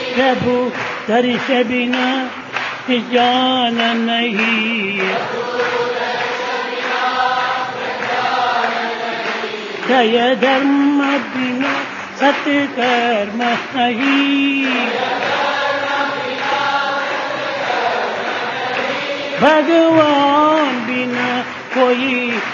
प्रभु दर्श बिना जान नहीं, जय धर्म बिना सत्कर्म नहीं, भगवान बिना कोई